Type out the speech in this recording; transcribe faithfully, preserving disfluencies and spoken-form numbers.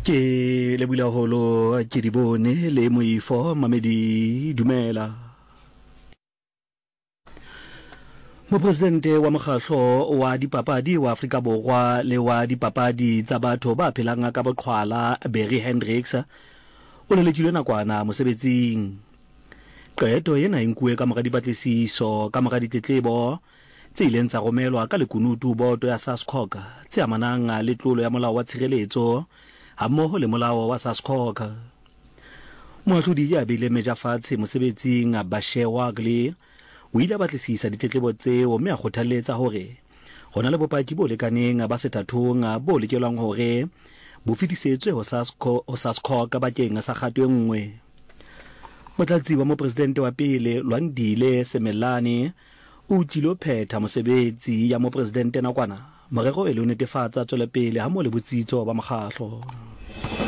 Ke le bula holo ke di bone le moifo mamedi dumela. Mopresidente wa mokgahlo wa dipapadi wa Afrika Borwa le wa dipapadi tsa batho ba phelang ka boqhwala Barry Hendricks o lelekilwe nakwana mosebetsing. Qeto ena e nkuwe ka mora dipatlisiso ka mora ditletlebo tse ileng tsa romelwa ka lekunutu boto ya SASCOC tse amanang le tlolo ya molao wa tshireletso hammoho le molao wa SASCOC. Moahlodi ya bile meja fatshe mosebetsing Bashewa Gli o ile a batlisisa ditletlebo tseo mme a kgothaletsa hore hona le bopaki bo lekaneng ba sethathong bo lekelwang hore bo fetisetswe ho SASCOC bakeng sa kgato e nngwe. Motlatsi wa mopresidente wa pele Lwandile Semelani o tilo phetha mosebetsi ya mopresidente nakwana morero e le netefatsa tswele pele ha mo le botsitso ba mokgahlo.